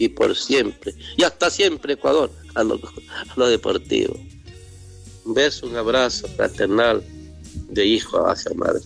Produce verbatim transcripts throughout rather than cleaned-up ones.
y por siempre, y hasta siempre, Ecuador, a lo, a lo deportivo. Un beso, un abrazo fraternal de hijo hacia madre.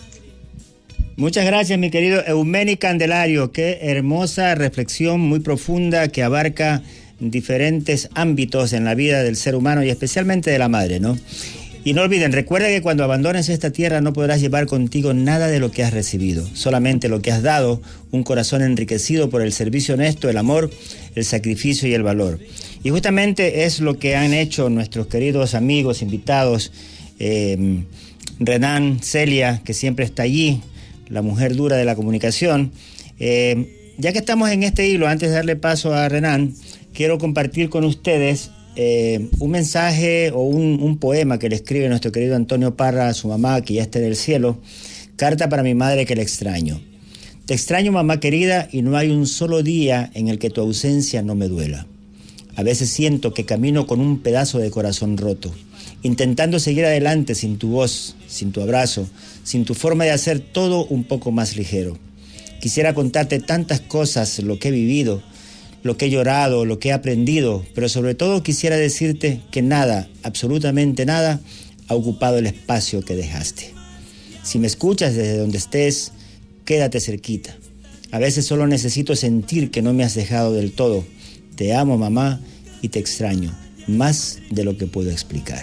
Muchas gracias, mi querido Eumeni Candelario. Qué hermosa reflexión, muy profunda, que abarca diferentes ámbitos en la vida del ser humano y especialmente de la madre, ¿no? Y no olviden, recuerda que cuando abandones esta tierra no podrás llevar contigo nada de lo que has recibido, solamente lo que has dado, un corazón enriquecido por el servicio honesto, el amor, el sacrificio y el valor. Y justamente es lo que han hecho nuestros queridos amigos, invitados, eh, Renan, Celia, que siempre está allí, la mujer dura de la comunicación. Eh, ya que estamos en este hilo, antes de darle paso a Renan, quiero compartir con ustedes eh, un mensaje o un, un poema que le escribe nuestro querido Antonio Parra a su mamá, que ya está en el cielo. Carta para mi madre que le extraño. Te extraño, mamá querida, y no hay un solo día en el que tu ausencia no me duela. A veces siento que camino con un pedazo de corazón roto, intentando seguir adelante sin tu voz, sin tu abrazo, sin tu forma de hacer todo un poco más ligero. Quisiera contarte tantas cosas, lo que he vivido, lo que he llorado, lo que he aprendido, pero sobre todo quisiera decirte que nada, absolutamente nada, ha ocupado el espacio que dejaste. Si me escuchas desde donde estés, quédate cerquita. A veces solo necesito sentir que no me has dejado del todo. Te amo, mamá, y te extraño, más de lo que puedo explicar.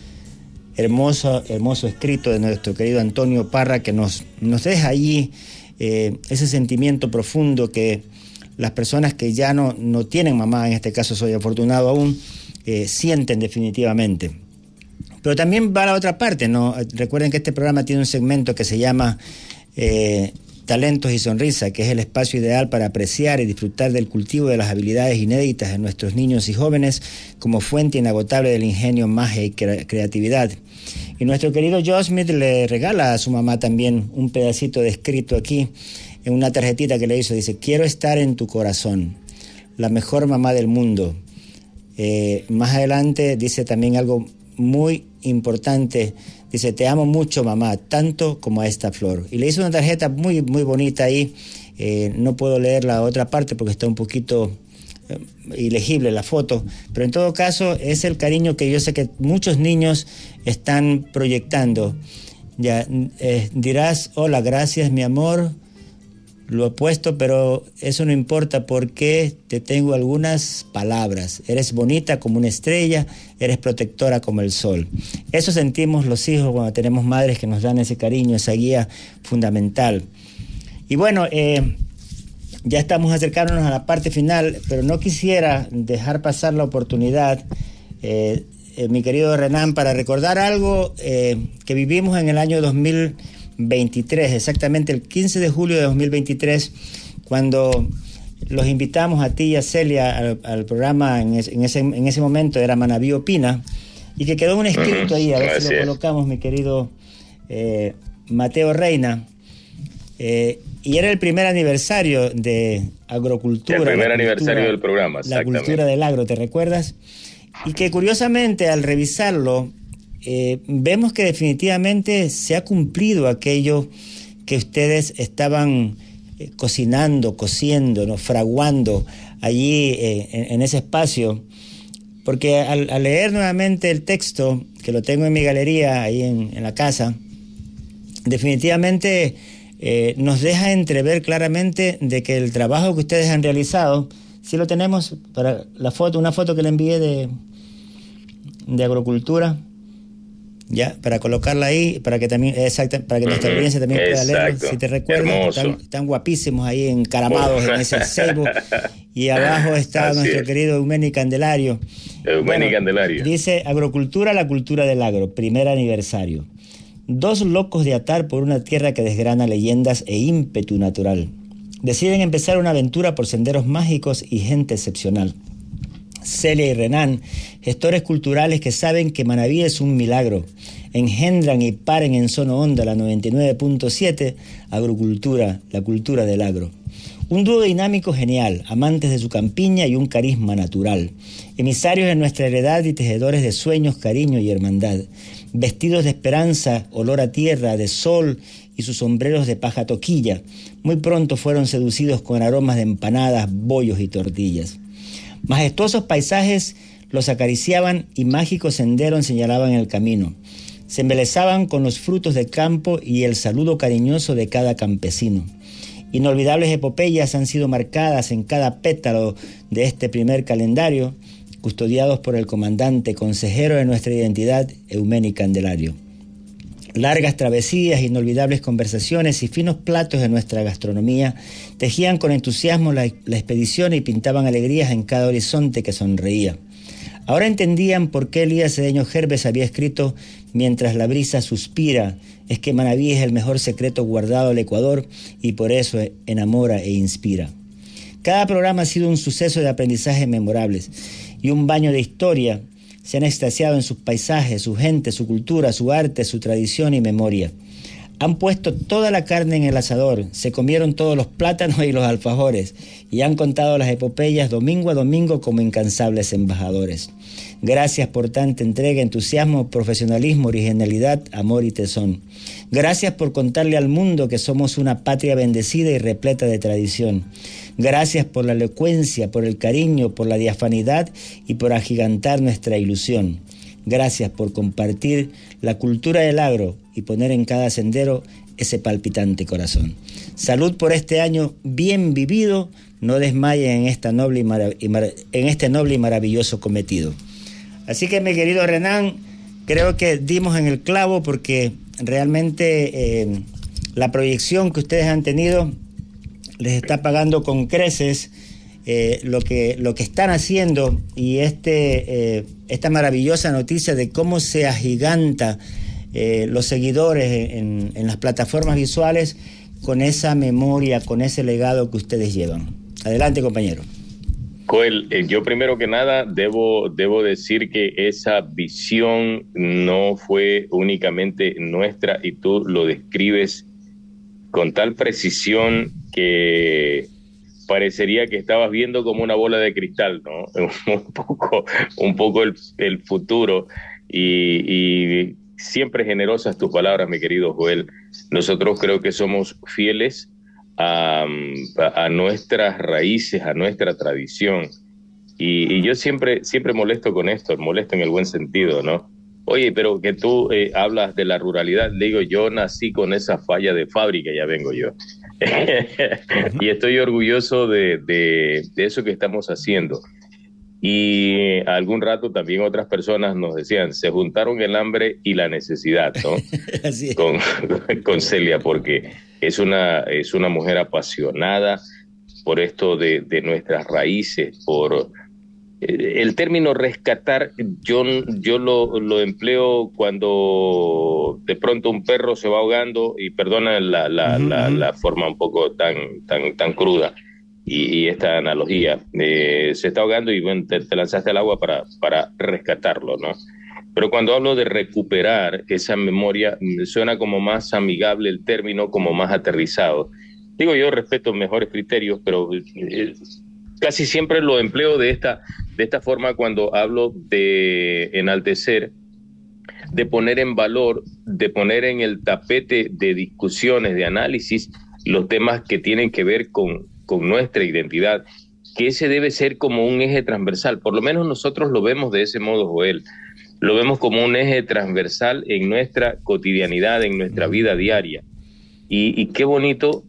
Hermoso, hermoso escrito de nuestro querido Antonio Parra, que nos, nos deja allí eh, ese sentimiento profundo que las personas que ya no, no tienen mamá, en este caso soy afortunado aún, eh, sienten definitivamente. Pero también va a la otra parte, ¿no? Recuerden que este programa tiene un segmento que se llama eh, Talentos y Sonrisa, que es el espacio ideal para apreciar y disfrutar del cultivo de las habilidades inéditas de nuestros niños y jóvenes como fuente inagotable del ingenio, magia y cre- creatividad. Y nuestro querido Joe Smith le regala a su mamá también un pedacito de escrito aquí, en una tarjetita que le hizo, dice: quiero estar en tu corazón, la mejor mamá del mundo. Eh, más adelante dice también algo muy importante, dice: te amo mucho, mamá, tanto como a esta flor. Y le hizo una tarjeta muy, muy bonita ahí. Eh, no puedo leer la otra parte porque está un poquito eh, ilegible la foto, pero en todo caso es el cariño que yo sé que muchos niños están proyectando. Ya eh, dirás: hola, gracias, mi amor, lo he puesto, pero eso no importa porque te tengo algunas palabras. Eres bonita como una estrella, eres protectora como el sol. Eso sentimos los hijos cuando tenemos madres que nos dan ese cariño, esa guía fundamental. Y bueno, eh, ya estamos acercándonos a la parte final, pero no quisiera dejar pasar la oportunidad, eh, eh, mi querido Renan, para recordar algo eh, que vivimos en el año dos mil veintitrés, exactamente el quince de julio de dos mil veintitrés, cuando los invitamos a ti y a Celia al, al programa. En, es, en, ese, en ese momento era Manaví Opina, y que quedó un escrito ahí, a ver Gracias. Si lo colocamos, mi querido eh, Mateo Reina, eh, y era el primer aniversario de Agrocultura. El primer cultura, aniversario del programa, la cultura del agro, ¿te recuerdas? Y que curiosamente al revisarlo, Eh, vemos que definitivamente se ha cumplido aquello que ustedes estaban eh, cocinando, cociendo, ¿no? fraguando allí eh, en, en ese espacio, porque al, al leer nuevamente el texto, que lo tengo en mi galería ahí en, en la casa, definitivamente eh, nos deja entrever claramente de que el trabajo que ustedes han realizado, si lo tenemos para la foto, una foto que le envié de, de Agrocultura, ya, para colocarla ahí, para que también, exacto, para que uh-huh. nuestra audiencia también pueda leerlo. Si te recuerdas, están, están guapísimos ahí encaramados oh. en ese ceibo. Y abajo está Así nuestro es. querido Eumeni Candelario. Eumeni bueno, Candelario. Dice: Agrocultura, la cultura del agro, primer aniversario. Dos locos de atar por una tierra que desgrana leyendas e ímpetu natural. Deciden empezar una aventura por senderos mágicos y gente excepcional. Celia y Renan, gestores culturales que saben que Manaví es un milagro, engendran y paren en Sono Onda la noventa y nueve punto siete, Agrocultura, la cultura del agro. Un dúo dinámico genial, amantes de su campiña y un carisma natural, emisarios de nuestra heredad y tejedores de sueños, cariño y hermandad, vestidos de esperanza, olor a tierra, de sol y sus sombreros de paja toquilla. Muy pronto fueron seducidos con aromas de empanadas, bollos y tortillas. Majestuosos paisajes los acariciaban y mágicos senderos señalaban el camino. Se embelezaban con los frutos del campo y el saludo cariñoso de cada campesino. Inolvidables epopeyas han sido marcadas en cada pétalo de este primer calendario, custodiados por el comandante consejero de nuestra identidad, Eumeni Candelario. Largas travesías, inolvidables conversaciones y finos platos de nuestra gastronomía tejían con entusiasmo la, la expedición y pintaban alegrías en cada horizonte que sonreía. Ahora entendían por qué Elías Cedeño Gerbes había escrito: mientras la brisa suspira, es que Manabí es el mejor secreto guardado del Ecuador y por eso enamora e inspira. Cada programa ha sido un suceso de aprendizajes memorables y un baño de historia. Se han extasiado en sus paisajes, su gente, su cultura, su arte, su tradición y memoria. Han puesto toda la carne en el asador, se comieron todos los plátanos y los alfajores y han contado las epopeyas domingo a domingo como incansables embajadores. Gracias por tanta entrega, entusiasmo, profesionalismo, originalidad, amor y tesón. Gracias por contarle al mundo que somos una patria bendecida y repleta de tradición. Gracias por la elocuencia, por el cariño, por la diafanidad y por agigantar nuestra ilusión. Gracias por compartir la cultura del agro y poner en cada sendero ese palpitante corazón. Salud por este año bien vivido, no desmayen en, esta noble y marav- y mar- en este noble y maravilloso cometido. Así que, mi querido Renan, creo que dimos en el clavo porque realmente eh, la proyección que ustedes han tenido les está pagando con creces eh, lo que lo que están haciendo y este eh, esta maravillosa noticia de cómo se agiganta eh, los seguidores en, en las plataformas visuales con esa memoria, con ese legado que ustedes llevan. Adelante, compañero. Joel, eh, yo primero que nada debo, debo decir que esa visión no fue únicamente nuestra y tú lo describes con tal precisión que parecería que estabas viendo como una bola de cristal, ¿no? Un poco, un poco el, el futuro y, y siempre generosas tus palabras, mi querido Joel. Nosotros creo que somos fieles a, a, a nuestras raíces, a nuestra tradición. Y, y yo siempre, siempre molesto con esto, molesto en el buen sentido, ¿no? Oye, pero que tú eh, hablas de la ruralidad, le digo, yo nací con esa falla de fábrica, ya vengo yo. Y estoy orgulloso de, de, de eso que estamos haciendo. Y algún rato también otras personas nos decían, se juntaron el hambre y la necesidad, ¿no? Así es. Con, con Celia, porque es una, es una mujer apasionada por esto de, de nuestras raíces, por el término rescatar. Yo, yo lo, lo empleo cuando de pronto un perro se va ahogando, y perdona la, la, uh-huh. la, la forma un poco tan, tan, tan cruda y, y esta analogía, eh, se está ahogando y bueno, te, te lanzaste al agua para, para rescatarlo, ¿no? Pero cuando hablo de recuperar esa memoria, suena como más amigable el término, como más aterrizado. Digo, yo respeto mejores criterios, pero eh, casi siempre lo empleo de esta, de esta forma cuando hablo de enaltecer, de poner en valor, de poner en el tapete de discusiones, de análisis, los temas que tienen que ver con, con nuestra identidad, que ese debe ser como un eje transversal. Por lo menos nosotros lo vemos de ese modo, Joel. Lo vemos como un eje transversal en nuestra cotidianidad, en nuestra vida diaria. Y, y qué bonito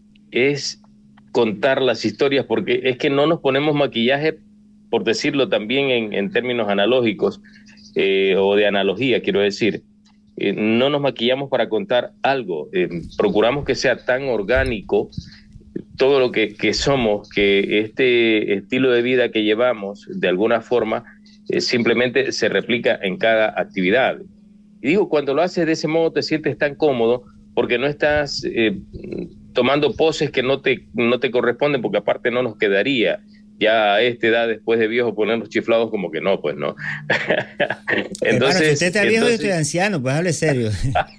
es contar las historias, porque es que no nos ponemos maquillaje, por decirlo también en, en términos analógicos, eh, o de analogía, quiero decir. Eh, no nos maquillamos para contar algo. Eh, procuramos que sea tan orgánico todo lo que, que somos, que este estilo de vida que llevamos, de alguna forma, eh, simplemente se replica en cada actividad. Y digo, cuando lo haces de ese modo te sientes tan cómodo, porque no estás eh, tomando poses que no te, no te corresponden, porque aparte no nos quedaría ya a esta edad, después de viejo, ponernos chiflados, como que no, pues no. Entonces, hermano, si usted está viejo, entonces... yo estoy anciano, pues hable serio.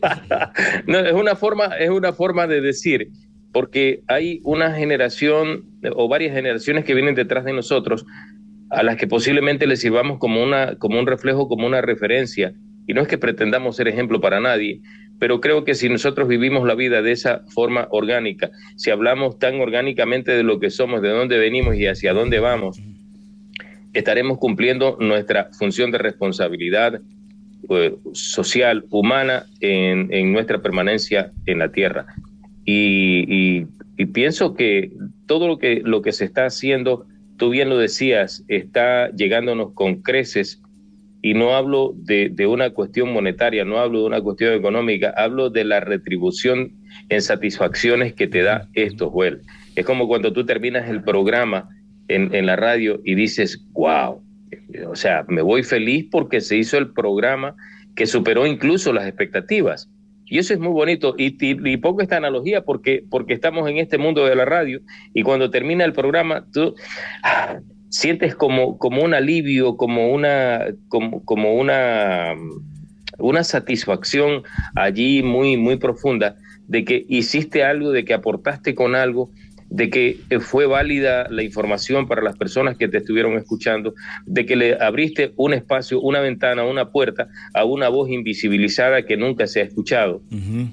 No, es una forma, es una forma de decir, porque hay una generación o varias generaciones que vienen detrás de nosotros, a las que posiblemente les sirvamos como una, como un reflejo, como una referencia. Y no es que pretendamos ser ejemplo para nadie, pero creo que si nosotros vivimos la vida de esa forma orgánica, si hablamos tan orgánicamente de lo que somos, de dónde venimos y hacia dónde vamos, estaremos cumpliendo nuestra función de responsabilidad eh, social, humana, en, en nuestra permanencia en la tierra. Y, y, y pienso que todo lo que, lo que se está haciendo, tú bien lo decías, está llegándonos con creces, y no hablo de, de una cuestión monetaria, no hablo de una cuestión económica, hablo de la retribución en satisfacciones que te da esto, Joel. Es como cuando tú terminas el programa en, en la radio y dices, wow, o sea, me voy feliz porque se hizo el programa que superó incluso las expectativas. Y eso es muy bonito, y, y, y pongo esta analogía porque, porque estamos en este mundo de la radio, y cuando termina el programa, tú ah, sientes como, como un alivio, como una, como, como una, una satisfacción allí muy, muy profunda, de que hiciste algo, de que aportaste con algo, de que fue válida la información para las personas que te estuvieron escuchando, de que le abriste un espacio, una ventana, una puerta a una voz invisibilizada que nunca se ha escuchado. Uh-huh.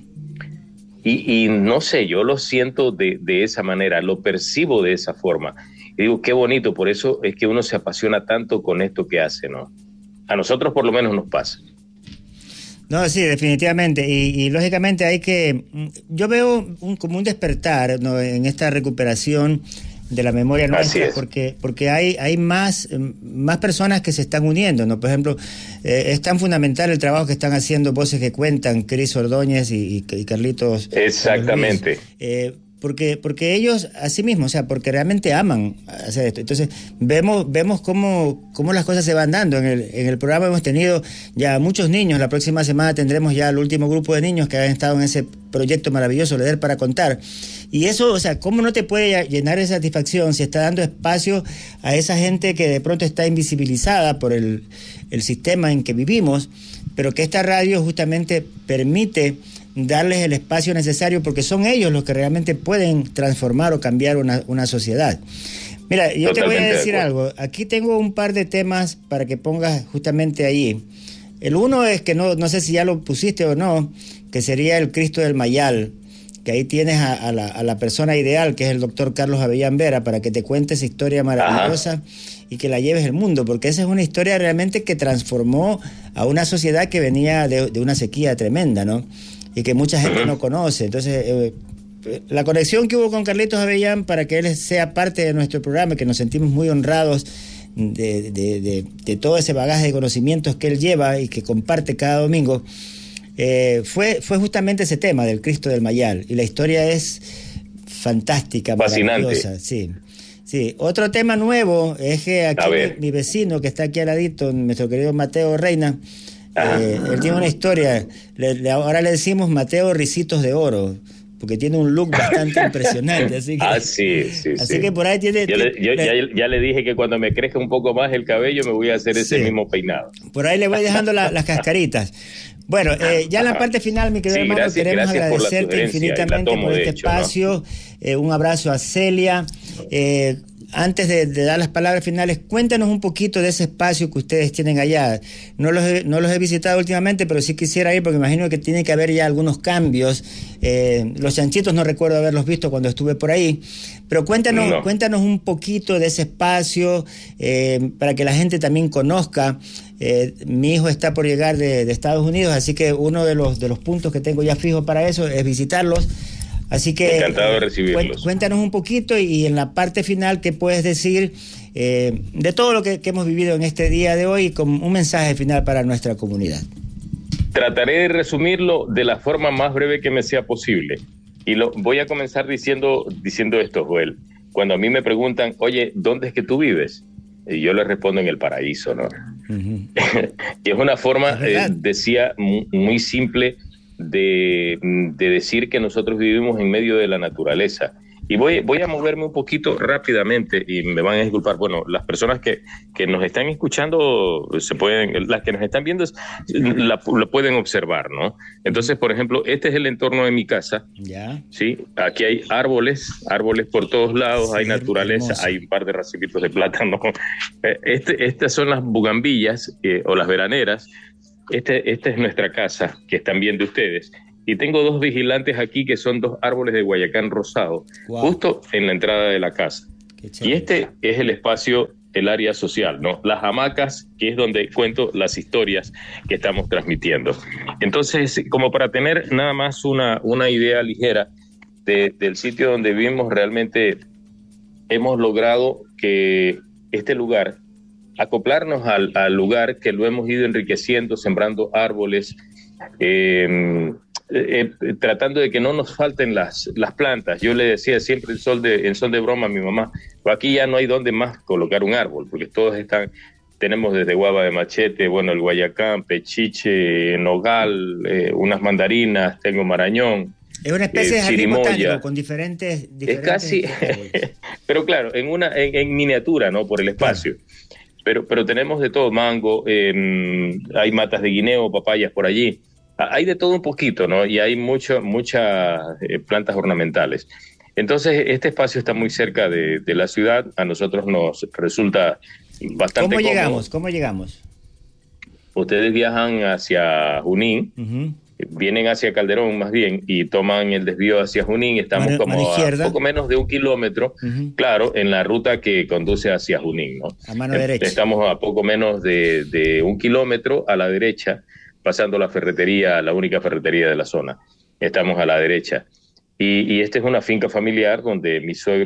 Y, y no sé, yo lo siento de, de esa manera, lo percibo de esa forma. Y digo, qué bonito, por eso es que uno se apasiona tanto con esto que hace, ¿no? A nosotros por lo menos nos pasa. No, sí, definitivamente. Y, y lógicamente hay que... Yo veo un, como un despertar, ¿no?, en esta recuperación de la memoria nuestra, porque porque hay hay más más personas que se están uniendo, ¿no? Por ejemplo, eh, es tan fundamental el trabajo que están haciendo Voces que Cuentan, Cris Ordóñez y, y, y Carlitos. Exactamente. Eh, porque porque ellos así mismo, o sea, porque realmente aman hacer esto. Entonces vemos vemos cómo cómo las cosas se van dando. En el en el programa hemos tenido ya muchos niños. La próxima semana tendremos ya el último grupo de niños que han estado en ese proyecto maravilloso, Leer para Contar. Y eso, o sea, ¿cómo no te puede llenar de satisfacción si está dando espacio a esa gente que de pronto está invisibilizada por el, el sistema en que vivimos, pero que esta radio justamente permite darles el espacio necesario, porque son ellos los que realmente pueden transformar o cambiar una, una sociedad? Mira, yo Totalmente te voy a decir algo. Aquí tengo un par de temas para que pongas justamente ahí. El uno es que no, no sé si ya lo pusiste o no, que sería el Cristo del Mayal, que ahí tienes a, a, la, a la persona ideal, que es el doctor Carlos Avellán Vera, para que te cuente esa historia maravillosa. Ajá. Y que la lleves al mundo, porque esa es una historia realmente que transformó a una sociedad que venía de, de una sequía tremenda, ¿no? Y que mucha gente no conoce. Entonces, eh, la conexión que hubo con Carlitos Avellán para que él sea parte de nuestro programa, que nos sentimos muy honrados de, de, de, de todo ese bagaje de conocimientos que él lleva y que comparte cada domingo, eh, fue, fue justamente ese tema del Cristo del Mayal. Y la historia es fantástica, fascinante, maravillosa, sí. Sí, otro tema nuevo es que aquí mi, mi vecino que está aquí al ladito, nuestro querido Mateo Reina, eh, él tiene una historia, le, le, ahora le decimos Mateo Ricitos de Oro, porque tiene un look bastante impresionante. Así que, ah, sí, sí, así sí. que por ahí tiene... Yo, le, yo le, ya, ya le dije que cuando me crezca un poco más el cabello me voy a hacer ese sí. mismo peinado. Por ahí le voy dejando la, las cascaritas. Bueno, eh, ya en la parte final, mi querido sí, hermano, gracias, queremos gracias agradecerte infinitamente por este hecho, espacio. ¿No? Eh, un abrazo a Celia. Eh, antes de, de dar las palabras finales, cuéntanos un poquito de ese espacio que ustedes tienen allá. No los he, no los he visitado últimamente, pero sí quisiera ir porque imagino que tiene que haber ya algunos cambios. Eh, los chanchitos no recuerdo haberlos visto cuando estuve por ahí, pero cuéntanos, no. cuéntanos un poquito de ese espacio eh, para que la gente también conozca. Eh, mi hijo está por llegar de, de Estados Unidos, así que uno de los, de los puntos que tengo ya fijo para eso es visitarlos. Así que encantado de recibirlos. Cuéntanos un poquito y, y en la parte final, ¿qué puedes decir eh, de todo lo que, que hemos vivido en este día de hoy, con un mensaje final para nuestra comunidad? Trataré de resumirlo de la forma más breve que me sea posible. Y lo voy a comenzar diciendo, diciendo esto, Joel. Cuando a mí me preguntan, oye, ¿dónde es que tú vives? Y yo les respondo en el paraíso, ¿no? Uh-huh. Y es una forma, eh, decía, muy, muy simple de, de decir que nosotros vivimos en medio de la naturaleza. Y voy, voy a moverme un poquito rápidamente y me van a disculpar. Bueno, las personas que, que nos están escuchando, se pueden, las que nos están viendo, la, la pueden observar, ¿no? Entonces, por ejemplo, este es el entorno de mi casa. Ya. Sí, aquí hay árboles, árboles por todos lados, sí, hay naturaleza, hermoso. Hay un par de racimitos de plátano. Este, estas son las bugambillas eh, o las veraneras. Este, esta es nuestra casa que están viendo ustedes. y tengo dos vigilantes aquí que son dos árboles de guayacán rosado, wow, justo en la entrada de la casa. Y este es el espacio, el área social, ¿no? Las hamacas, que es donde cuento las historias que estamos transmitiendo. Entonces, como para tener nada más una, una idea ligera de, del sitio donde vivimos, realmente hemos logrado que este lugar, acoplarnos al, al lugar, que lo hemos ido enriqueciendo, sembrando árboles, eh, eh, eh, tratando de que no nos falten las, las plantas. Yo le decía siempre en sol de, en son de broma a mi mamá, pues aquí ya no hay dónde más colocar un árbol, porque todos están, tenemos desde guava de machete, bueno, el guayacán, pechiche, nogal, eh, unas mandarinas, tengo marañón. Es una especie eh, de jardín botánico con diferentes, diferentes... Es casi, pero claro, en una en, en miniatura, ¿no? Por el espacio. Claro. Pero, pero tenemos de todo, mango, eh, hay matas de guineo, papayas por allí. Hay de todo un poquito, ¿no? Y hay mucho, muchas eh, plantas ornamentales. Entonces, este espacio está muy cerca de, de la ciudad. A nosotros nos resulta bastante ¿Cómo cómodo. llegamos? ¿Cómo llegamos? Ustedes viajan hacia Junín, uh-huh. vienen hacia Calderón más bien, y toman el desvío hacia Junín. Estamos mano, como mano a poco menos de un kilómetro, uh-huh. claro, en la ruta que conduce hacia Junín, ¿no? A mano derecha. Estamos a poco menos de, de un kilómetro a la derecha, pasando la ferretería, la única ferretería de la zona. Estamos a la derecha. Y, y esta es una finca familiar donde mi suegro